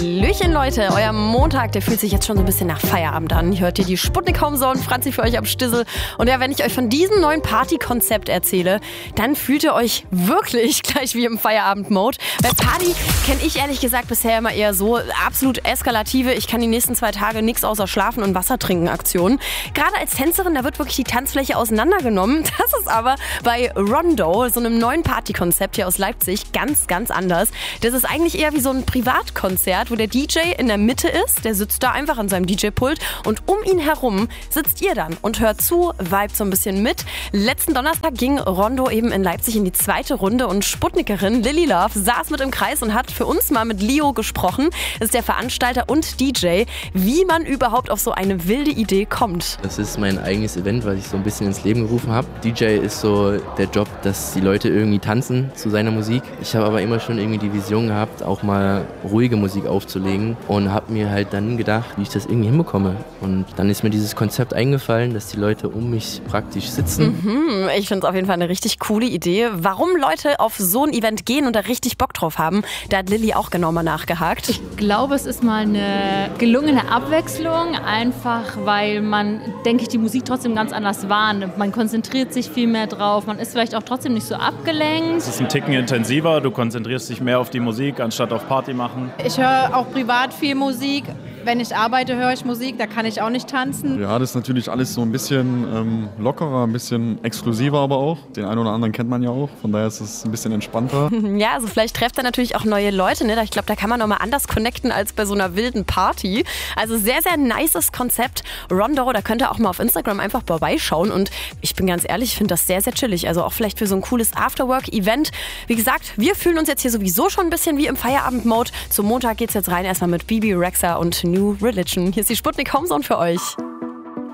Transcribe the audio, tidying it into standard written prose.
Hallöchen Leute, euer Montag, der fühlt sich jetzt schon so ein bisschen nach Feierabend an. Hört ihr die Sputnik Homezone, Franzi für euch am Stissel. Und ja, wenn ich euch von diesem neuen Partykonzept erzähle, dann fühlt ihr euch wirklich gleich wie im Feierabend-Mode. Bei Party kenne ich ehrlich gesagt bisher immer eher so absolut eskalative, ich kann die nächsten 2 Tage nichts außer Schlafen und Wasser trinken Aktionen. Gerade als Tänzerin, da wird wirklich die Tanzfläche auseinandergenommen. Das ist aber bei Rondo, so einem neuen Partykonzept hier aus Leipzig, ganz, ganz anders. Das ist eigentlich eher wie so ein Privatkonzert, wo der DJ in der Mitte ist, der sitzt da einfach an seinem DJ-Pult und um ihn herum sitzt ihr dann und hört zu, vibet so ein bisschen mit. Letzten Donnerstag ging Rondo eben in Leipzig in die 2. Runde und Sputnikerin Lilly Love saß mit im Kreis und hat für uns mal mit Leo gesprochen. Das ist der Veranstalter und DJ, wie man überhaupt auf so eine wilde Idee kommt. Das ist mein eigenes Event, was ich so ein bisschen ins Leben gerufen habe. DJ ist so der Job, dass die Leute irgendwie tanzen zu seiner Musik. Ich habe aber immer schon irgendwie die Vision gehabt, auch mal ruhige Musik aufzulegen und habe mir halt dann gedacht, wie ich das irgendwie hinbekomme. Und dann ist mir dieses Konzept eingefallen, dass die Leute um mich praktisch sitzen. Ich finde es auf jeden Fall eine richtig coole Idee. Warum Leute auf so ein Event gehen und da richtig Bock drauf haben, da hat Lilly auch genau mal nachgehakt. Ich glaube, es ist mal eine gelungene Abwechslung, einfach weil man, denke ich, die Musik trotzdem ganz anders wahrnimmt. Man konzentriert sich viel mehr drauf, man ist vielleicht auch trotzdem nicht so abgelenkt. Es ist ein Ticken intensiver, du konzentrierst dich mehr auf die Musik, anstatt auf Party machen. Ich höre auch privat viel Musik. Wenn ich arbeite, höre ich Musik, da kann ich auch nicht tanzen. Ja, das ist natürlich alles so ein bisschen lockerer, ein bisschen exklusiver aber auch. Den einen oder anderen kennt man ja auch, von daher ist es ein bisschen entspannter. Ja, also vielleicht trefft er natürlich auch neue Leute, ne? Ich glaube, da kann man nochmal anders connecten als bei so einer wilden Party. Also sehr, sehr nices Konzept. Rondo, da könnt ihr auch mal auf Instagram einfach vorbeischauen und ich bin ganz ehrlich, ich finde das sehr, sehr chillig. Also auch vielleicht für so ein cooles Afterwork-Event. Wie gesagt, wir fühlen uns jetzt hier sowieso schon ein bisschen wie im Feierabend-Mode. Zum Montag geht's jetzt rein erstmal mit Bibi Rexha und New Religion. Hier ist die Sputnik Homezone für euch.